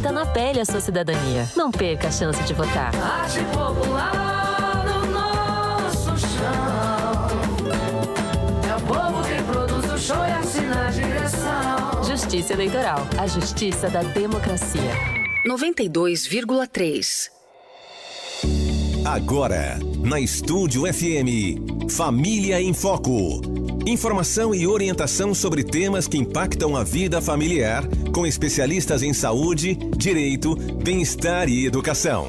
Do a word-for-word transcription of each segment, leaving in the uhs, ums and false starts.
sinta na pele a sua cidadania. Não perca a chance de votar. Arte popular no nosso chão. É o povo que produz o show e assina a direção. Justiça Eleitoral, a justiça da democracia. noventa e dois vírgula três. Agora, na Estúdio F M, Família em Foco. Informação e orientação sobre temas que impactam a vida familiar, com especialistas em saúde, direito, bem-estar e educação.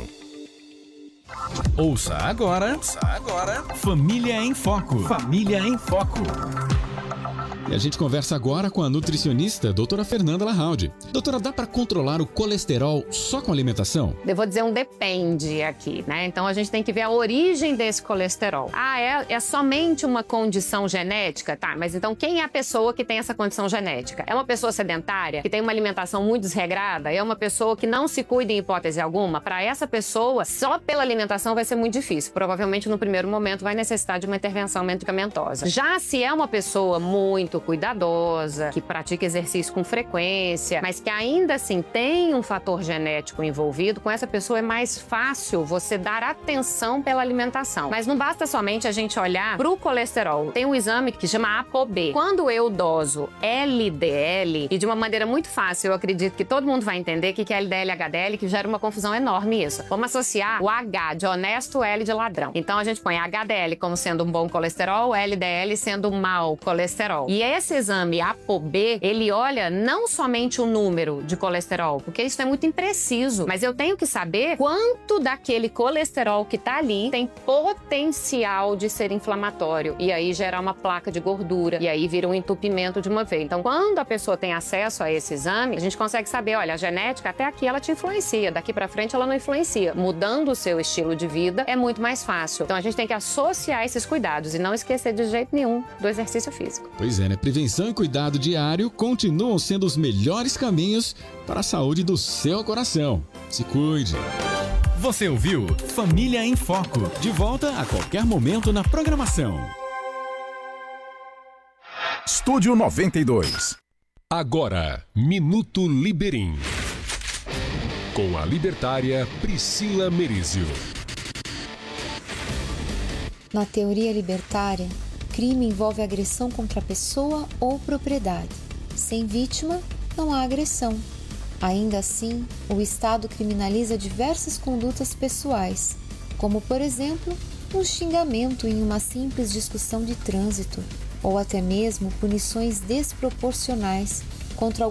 Ouça agora, ouça agora, Família em Foco. Família em Foco. E a gente conversa agora com a nutricionista, doutora Fernanda Lahalde. Doutora, dá para controlar o colesterol só com alimentação? Eu vou dizer um depende aqui, né? Então a gente tem que ver a origem desse colesterol. Ah, é, é somente uma condição genética? Tá, mas então quem é a pessoa que tem essa condição genética? É uma pessoa sedentária, que tem uma alimentação muito desregrada? É uma pessoa que não se cuida em hipótese alguma? Para essa pessoa, só pela alimentação vai ser muito difícil. Provavelmente no primeiro momento vai necessitar de uma intervenção medicamentosa. Já se é uma pessoa muito cuidadosa, que pratica exercício com frequência, mas que ainda assim tem um fator genético envolvido, com essa pessoa é mais fácil você dar atenção pela alimentação. Mas não basta somente a gente olhar para o colesterol. Tem um exame que chama ApoB. Quando eu doso L D L, e de uma maneira muito fácil, eu acredito que todo mundo vai entender o que é L D L e H D L, que gera uma confusão enorme isso. Vamos associar o H de honesto, L de ladrão. Então a gente põe H D L como sendo um bom colesterol, L D L sendo um mau colesterol. E esse exame ApoB, ele olha não somente o número de colesterol, porque isso é muito impreciso, mas eu tenho que saber quanto daquele colesterol que tá ali tem potencial de ser inflamatório e aí gerar uma placa de gordura e aí vira um entupimento de uma veia. Então, quando a pessoa tem acesso a esse exame, a gente consegue saber, olha, a genética até aqui ela te influencia, daqui pra frente ela não influencia. Mudando o seu estilo de vida é muito mais fácil. Então, a gente tem que associar esses cuidados e não esquecer de jeito nenhum do exercício físico. Pois é, né? Prevenção e cuidado diário continuam sendo os melhores caminhos para a saúde do seu coração. Se cuide. Você ouviu Família em Foco. De volta a qualquer momento na programação. Estúdio noventa e dois. Agora, Minuto Liberim. Com a libertária Priscila Merizio. Na teoria libertária, crime envolve agressão contra a pessoa ou propriedade. Sem vítima, não há agressão. Ainda assim, o Estado criminaliza diversas condutas pessoais, como, por exemplo, um xingamento em uma simples discussão de trânsito, ou até mesmo punições desproporcionais contra